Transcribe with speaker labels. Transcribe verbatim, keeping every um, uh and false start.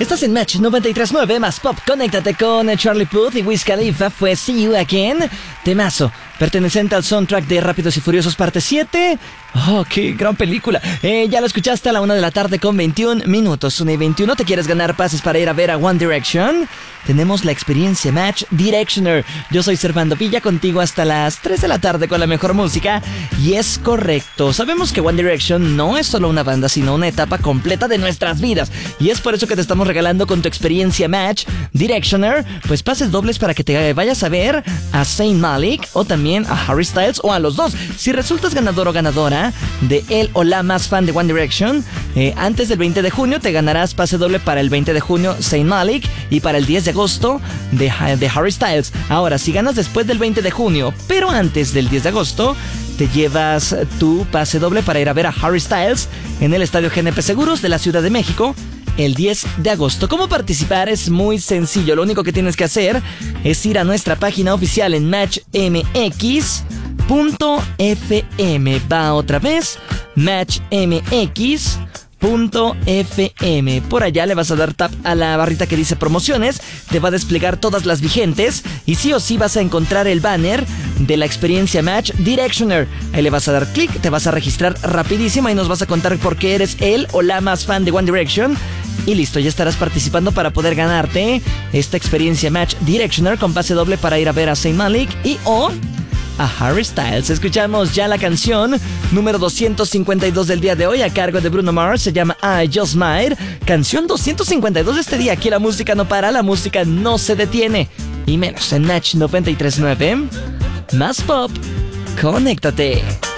Speaker 1: Estás en Match noventa y tres punto nueve más pop. Conéctate con Charlie Puth y Wiz Khalifa. Fue See You Again. Temazo, perteneciente al soundtrack de Rápidos y Furiosos parte siete. Oh, qué gran película. Eh, ya lo escuchaste a la una de la tarde con veintiún minutos. una y veintiuno. ¿Te quieres ganar pases para ir a ver a One Direction? Tenemos la experiencia Match Directioner. Yo soy Servando Villa, contigo hasta las tres de la tarde con la mejor música. Y es correcto, sabemos que One Direction no es solo una banda, sino una etapa completa de nuestras vidas. Y es por eso que te estamos regalando con tu experiencia Match Directioner, pues pases dobles para que te vayas a ver a Zayn Malik o también a Harry Styles o a los dos. Si resultas ganador o ganadora de él o la más fan de One Direction, eh, antes del veinte de junio te ganarás pase doble para el veinte de junio Zayn Malik y para el diez de agosto de, de Harry Styles. Ahora, si ganas después del veinte de junio, pero antes del diez de agosto, te llevas tu pase doble para ir a ver a Harry Styles en el Estadio G N P Seguros de la Ciudad de México el diez de agosto. ¿Cómo participar? Es muy sencillo. Lo único que tienes que hacer es ir a nuestra página oficial en match m x punto f m. Va otra vez, match m x punto f m. Por allá le vas a dar tap a la barrita que dice promociones, te va a desplegar todas las vigentes y sí o sí vas a encontrar el banner de la experiencia Match Directioner. Ahí le vas a dar clic, te vas a registrar rapidísimo y nos vas a contar por qué eres el o la más fan de One Direction. Y listo, ya estarás participando para poder ganarte esta experiencia Match Directioner con pase doble para ir a ver a Zayn Malik y o a Harry Styles. Escuchamos ya la canción número doscientos cincuenta y dos del día de hoy a cargo de Bruno Mars. Se llama I Just Might. Canción doscientos cincuenta y dos de este día. Aquí la música no para, la música no se detiene. Y menos en Match noventa y tres punto nueve. Más pop. Conéctate.